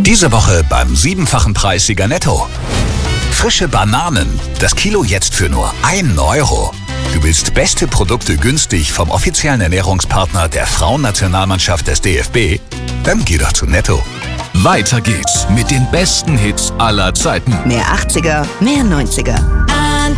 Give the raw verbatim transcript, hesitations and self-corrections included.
Diese Woche beim siebenfachen Preissieger Netto. Frische Bananen, das Kilo jetzt für nur einen Euro. Du willst beste Produkte günstig vom offiziellen Ernährungspartner der Frauennationalmannschaft des D F B? Dann geh doch zu Netto. Weiter geht's mit den besten Hits aller Zeiten. Mehr achtziger, mehr neunziger.